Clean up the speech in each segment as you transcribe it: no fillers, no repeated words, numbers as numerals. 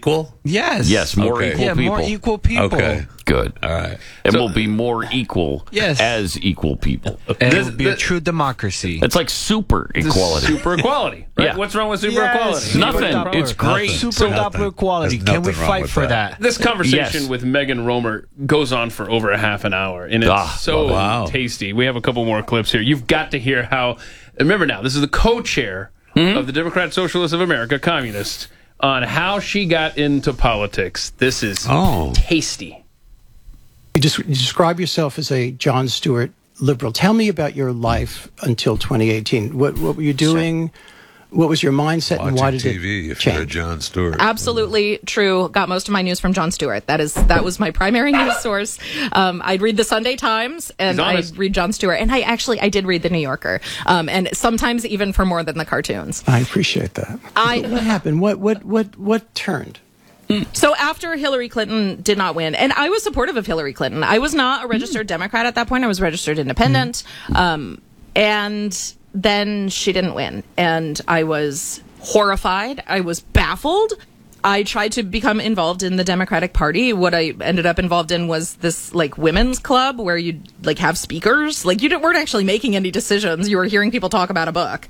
equal? Yes. Yes, more Okay. equal Yeah, people. more equal people. Okay. Good. All right. And we'll be more equal Yes. as equal people. And it will be a true democracy. It's like super equality. Super equality. Right? Yeah. What's wrong with super Yes. equality? Nothing. Super It's great. Super double equality. There's Can we nothing wrong fight with for that. that? This conversation Yes. with Megan Romer goes on for over a half an hour, and it's so wow. tasty. We have a couple more clips here. You've got to hear how. Remember now, this is the co-chair of the Democrat Socialists of America, Communists, on how she got into politics. This is tasty. You describe yourself as a Jon Stewart liberal. Tell me about your life until 2018. What were you doing? What was your mindset, and why Watching did TV it if you're a change? John Stewart. Absolutely true. Got most of my news from Jon Stewart. That was my primary news source. I'd read the Sunday Times and I'd read Jon Stewart, and I did read the New Yorker, and sometimes even for more than the cartoons. I appreciate that. What happened? What turned? So after Hillary Clinton did not win, and I was supportive of Hillary Clinton. I was not a registered Democrat at that point. I was registered independent, and then she didn't win, and I was horrified. I was baffled. I tried to become involved in the Democratic Party. What I ended up involved in was this like women's club where you'd like have speakers. Like weren't actually making any decisions. You were hearing people talk about a book,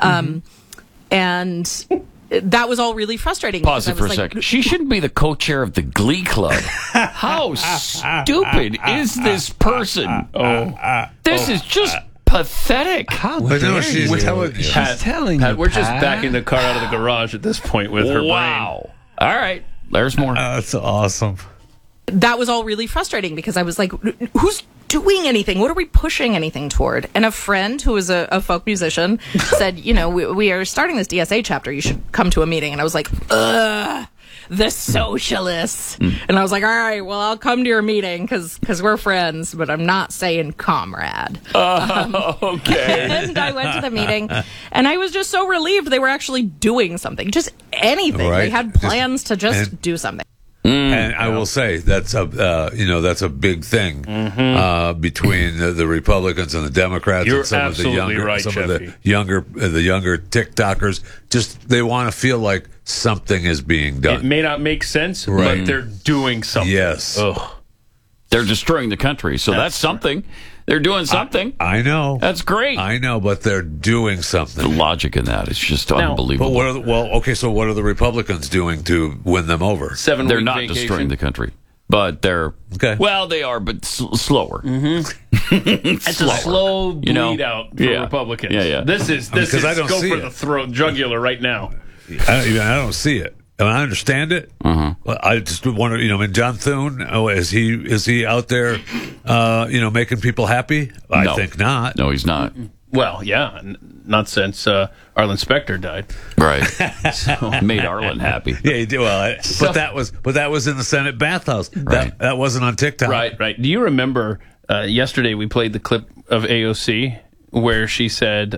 and that was all really frustrating. Pause it for a second. She shouldn't be the co-chair of the Glee Club. How stupid is this person? This is just pathetic. How But no, dare she's you? telling you. She's telling you, We're just Pat. backing the car out of the garage at this point with her brain. Wow. All right. There's more. That's awesome. That was all really frustrating because I was like, who's doing anything? What are we pushing anything toward? And a friend who was a folk musician said, we are starting this DSA chapter. You should come to a meeting. And I was like, ugh, the socialists. And I was like, all right, well, I'll come to your meeting because we're friends, but I'm not saying comrade. Okay. And I went to the meeting, and I was just so relieved they were actually doing something, just anything. Right. They had plans to just do something. And I will say that's a big thing between the Republicans and the Democrats You're and some of the absolutely younger, right, some of Jeffy. the younger TikTokers. Just they want to feel like something is being done. It may not make sense, Right. but they're doing something. Yes. Ugh. They're destroying the country. So that's something. They're doing something. I know. That's great. I know, but they're doing The something. logic in that is just But unbelievable. so what are the Republicans doing to win them over? 7 They're week not vacation. destroying the country, but they're Okay. well, they are, but slower. It's a slow bleed out for Yeah. Because Yeah. This is because I don't go see for it. the throat jugular right now. I don't see it. I mean, I understand it. Well, I just wonder, John Thune, is he out there, making people happy? I No. think not. No, he's not. Well, yeah, not since Arlen Specter died. Right. Made Arlen happy. Yeah, he did. Well, but that was in the Senate bathhouse. Right. That wasn't on TikTok. Right. Do you remember yesterday we played the clip of AOC where she said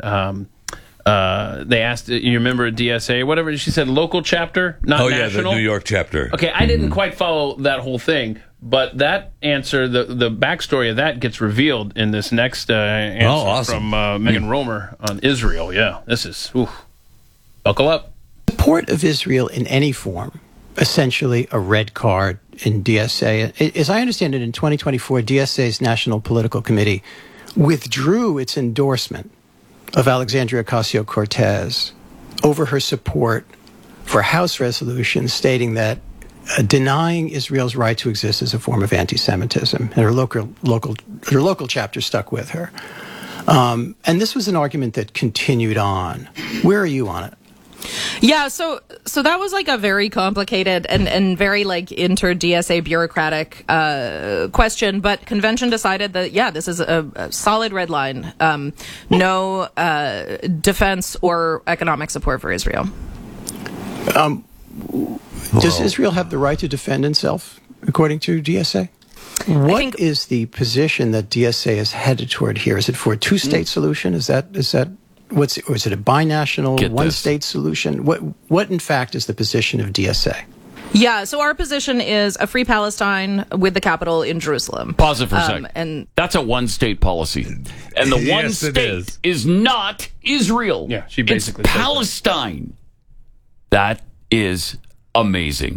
they asked, you remember DSA, whatever she said, local chapter, not Oh national? yeah, the New York chapter. Okay, I didn't quite follow that whole thing, but that answer, the backstory of that gets revealed in this next answer awesome. from Megan Romer on Israel. Yeah, this is, buckle up. Support of Israel in any form, essentially a red card in DSA. As I understand it, in 2024, DSA's National Political Committee withdrew its endorsement of Alexandria Ocasio-Cortez over her support for House resolutions stating that denying Israel's right to exist is a form of anti-Semitism. And her local chapter stuck with her. And this was an argument that continued on. Where are you on it? Yeah, so that was like a very complicated and very like inter-DSA bureaucratic question, but convention decided that, this is a solid red line. No defense or economic support for Israel. Does Israel have the right to defend itself, according to DSA? What is the position that DSA is headed toward here? Is it for a two-state solution? Is that or is it a binational one-state solution? What in fact is the position of DSA? Yeah, so our position is a free Palestine with the capital in Jerusalem. Pause it for a second. And that's a one-state policy. And the one Yes, it state is not Israel. Yeah, she basically it's said that. Palestine. That is amazing.